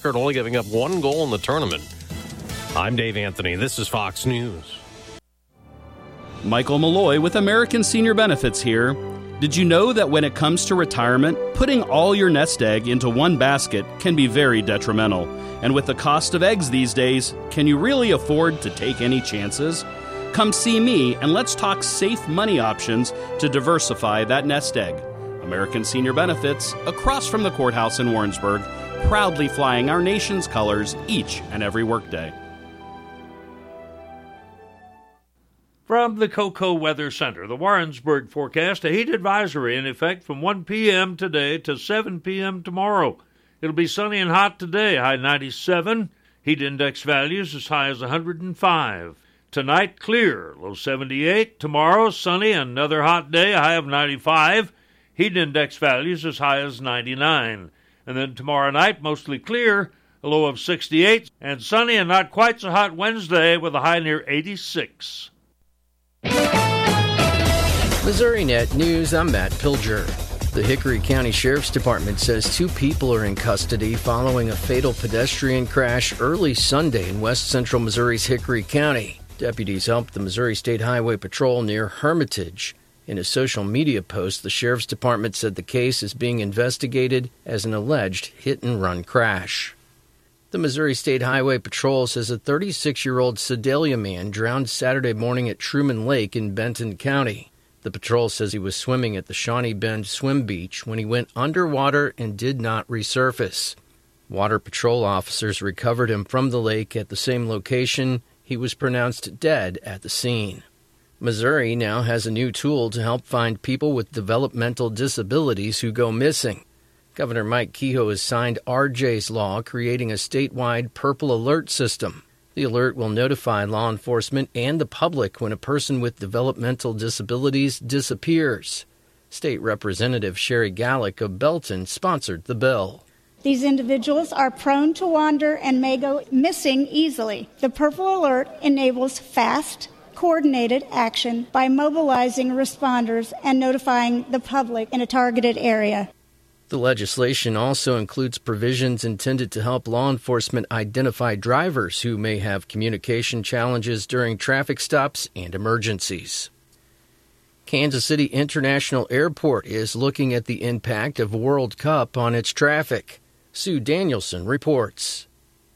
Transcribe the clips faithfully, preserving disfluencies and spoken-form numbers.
record, only giving up one goal in the tournament. I'm Dave Anthony. This is Fox News. Michael Malloy with American Senior Benefits here. Did you know that when it comes to retirement, putting all your nest egg into one basket can be very detrimental? And with the cost of eggs these days, can you really afford to take any chances? Come see me and let's talk safe money options to diversify that nest egg. American Senior Benefits, across from the courthouse in Warrensburg, proudly flying our nation's colors each and every workday. From the Cocoa Weather Center, the Warrensburg forecast, a heat advisory in effect from one p.m. today to seven p.m. tomorrow. It'll be sunny and hot today, high ninety-seven. Heat index values as high as one hundred five. Tonight, clear, low seventy-eight. Tomorrow, sunny, another hot day, a high of ninety-five. Heat index values as high as ninety-nine. And then tomorrow night, mostly clear, a low of sixty-eight. And sunny and not quite so hot Wednesday with a high near eighty-six. MissouriNet News, I'm Matt Pilger. The Hickory County Sheriff's Department says two people are in custody following a fatal pedestrian crash early Sunday in west central Missouri's Hickory County. Deputies helped the Missouri State Highway Patrol near Hermitage. In a social media post, the Sheriff's Department said the case is being investigated as an alleged hit-and-run crash. The Missouri State Highway Patrol says a thirty-six-year-old Sedalia man drowned Saturday morning at Truman Lake in Benton County. The patrol says he was swimming at the Shawnee Bend Swim Beach when he went underwater and did not resurface. Water Patrol officers recovered him from the lake at the same location. He was pronounced dead at the scene. Missouri now has a new tool to help find people with developmental disabilities who go missing. Governor Mike Kehoe has signed R J's law, creating a statewide Purple Alert system. The alert will notify law enforcement and the public when a person with developmental disabilities disappears. State Representative Sherry Gallick of Belton sponsored the bill. These individuals are prone to wander and may go missing easily. The Purple Alert enables fast, coordinated action by mobilizing responders and notifying the public in a targeted area. The legislation also includes provisions intended to help law enforcement identify drivers who may have communication challenges during traffic stops and emergencies. Kansas City International Airport is looking at the impact of World Cup on its traffic. Sue Danielson reports.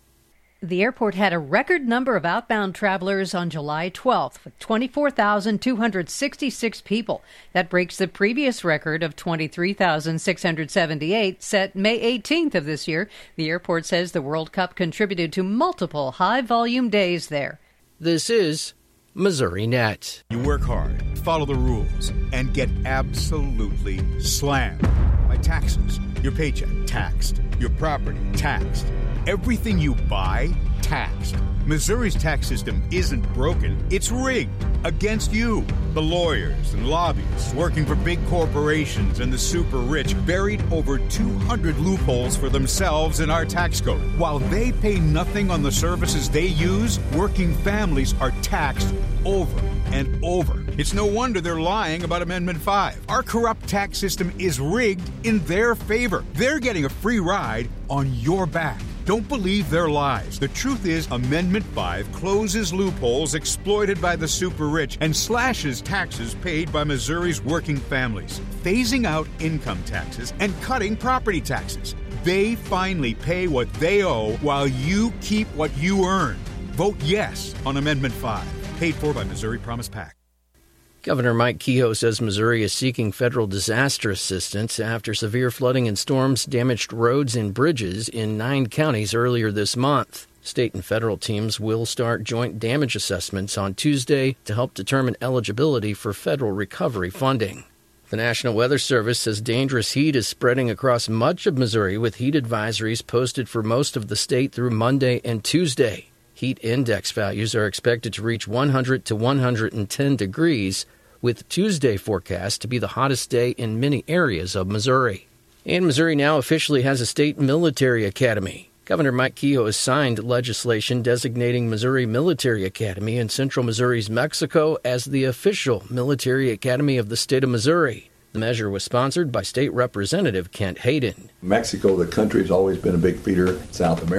The airport had a record number of outbound travelers on July twelfth, with twenty-four thousand two hundred sixty-six people. That breaks the previous record of twenty-three thousand six hundred seventy-eight set May eighteenth of this year. The airport says the World Cup contributed to multiple high-volume days there. This is MissouriNet. You work hard, follow the rules, and get absolutely slammed by taxes. Your paycheck, taxed. Your property, taxed. Everything you buy, taxed. Missouri's tax system isn't broken, it's rigged against you. The lawyers and lobbyists working for big corporations and the super rich buried over two hundred loopholes for themselves in our tax code. While they pay nothing on the services they use, working families are taxed over and over. It's no wonder they're lying about Amendment five. Our corrupt tax system is rigged in their favor. They're getting a free ride on your back. Don't believe their lies. The truth is, Amendment five closes loopholes exploited by the super rich and slashes taxes paid by Missouri's working families, phasing out income taxes and cutting property taxes. They finally pay what they owe while you keep what you earn. Vote yes on Amendment five, paid for by Missouri Promise PAC. Governor Mike Kehoe says Missouri is seeking federal disaster assistance after severe flooding and storms damaged roads and bridges in nine counties earlier this month. State and federal teams will start joint damage assessments on Tuesday to help determine eligibility for federal recovery funding. The National Weather Service says dangerous heat is spreading across much of Missouri, with heat advisories posted for most of the state through Monday and Tuesday. Heat index values are expected to reach one hundred to one hundred ten degrees, with Tuesday forecast to be the hottest day in many areas of Missouri. And Missouri now officially has a state military academy. Governor Mike Kehoe has signed legislation designating Missouri Military Academy in central Missouri's Mexico as the official military academy of the state of Missouri. The measure was sponsored by State Representative Kent Hayden. Mexico, the country, has always been a big feeder in South America.